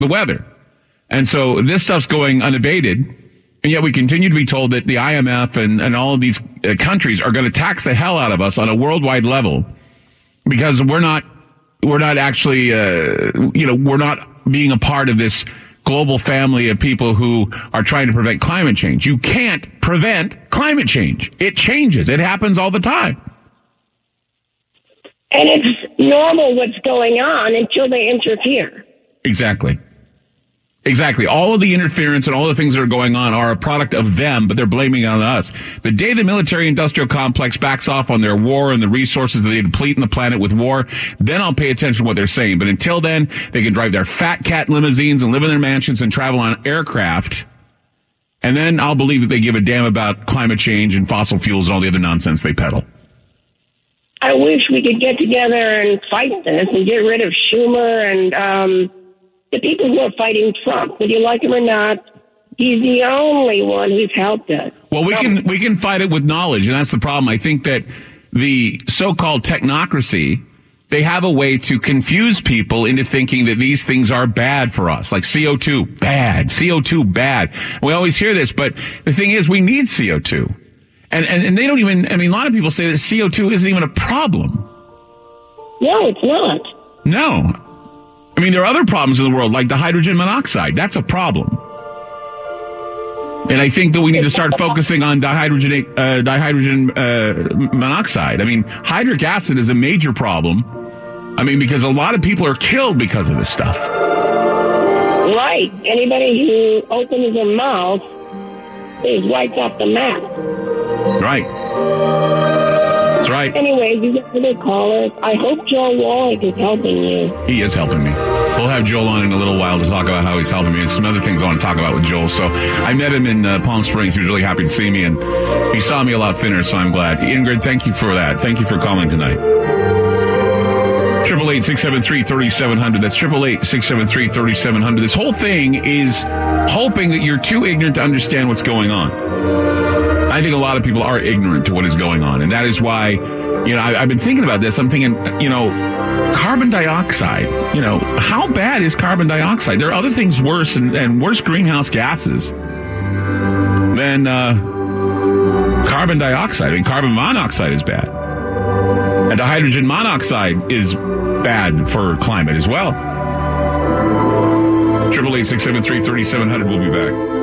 the weather. And so this stuff's going unabated. And yet we continue to be told that the IMF and all of these countries are going to tax the hell out of us on a worldwide level because we're not actually, we're not being a part of this global family of people who are trying to prevent climate change. You can't prevent climate change. It changes. It happens all the time. And it's normal what's going on until they interfere. Exactly. All of the interference and all the things that are going on are a product of them, but they're blaming it on us. The day the military-industrial complex backs off on their war and the resources that they deplete in the planet with war, then I'll pay attention to what they're saying. But until then, they can drive their fat cat limousines and live in their mansions and travel on aircraft. And then I'll believe that they give a damn about climate change and fossil fuels and all the other nonsense they peddle. I wish we could get together and fight this and get rid of Schumer and the people who are fighting Trump. Whether you like him or not, he's the only one who's helped us. Well, we can fight it with knowledge, and that's the problem. I think that the so-called technocracy, they have a way to confuse people into thinking that these things are bad for us, like CO2, bad, CO2, bad. We always hear this, but the thing is, we need CO2. And they don't even, I mean, a lot of people say that CO2 isn't even a problem. No, it's not. No. I mean, there are other problems in the world, like the hydrogen monoxide. That's a problem. And I think that we need to start focusing on dihydrogen monoxide. I mean, hydric acid is a major problem. I mean, because a lot of people are killed because of this stuff. Right. Anybody who opens their mouth is wiped off the map. Right. That's right. Anyway, you get to the callers. I hope Joel Wallach is helping you. He is helping me. We'll have Joel on in a little while to talk about how he's helping me and some other things I want to talk about with Joel. So I met him in Palm Springs. He was really happy to see me, and he saw me a lot thinner, so I'm glad. Ingrid, thank you for that. Thank you for calling tonight. 888-673-3700. That's 888-673-3700. This whole thing is hoping that you're too ignorant to understand what's going on. I think a lot of people are ignorant to what is going on, and that is why, I've been thinking about this. I'm thinking, carbon dioxide, how bad is carbon dioxide? There are other things worse and worse greenhouse gases than carbon dioxide. I mean, carbon monoxide is bad. And the hydrogen monoxide is bad for climate as well. 888-673-3700. We'll be back.